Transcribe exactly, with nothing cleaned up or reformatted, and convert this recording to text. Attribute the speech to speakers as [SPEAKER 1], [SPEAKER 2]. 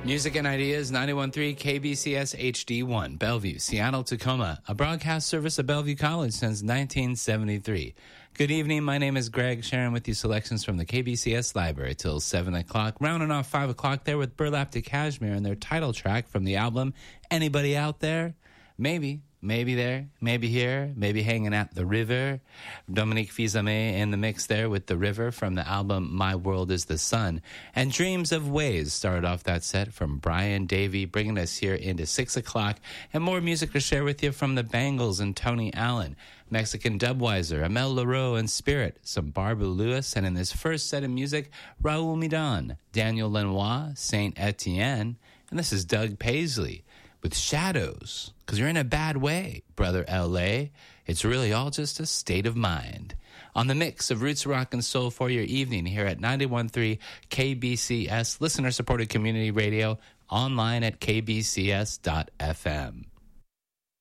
[SPEAKER 1] Music and Ideas, ninety-one point three K B C S H D one, Bellevue, Seattle, Tacoma, a broadcast service of Bellevue College since nineteen seventy-three. Good evening, my name is Greg, sharing with you selections from the K B C S library till seven o'clock, rounding off five o'clock there with Burlap to Cashmere and their title track from the album, Anybody Out There? Maybe. Maybe there, maybe here, maybe hanging at the river. Dominique Fils-Aimé in the mix there with The River from the album My World is the Sun. And Dreams of Ways started off that set from Brian Davey, bringing us here into six o'clock. And more music to share with you from the Bangles and Tony Allen, Mexican Dubweiser, Amel Leroux and Spirit, some Barbara Lewis, and in this first set of music, Raoul Midon, Daniel Lanois, Saint Etienne, and this is Doug Paisley with Shadows, because you're in a bad way, brother L A. It's really all just a state of mind. On the mix of Roots, Rock, and Soul for your evening here at ninety-one point three K B C S, listener-supported community radio, online at k b c s dot f m.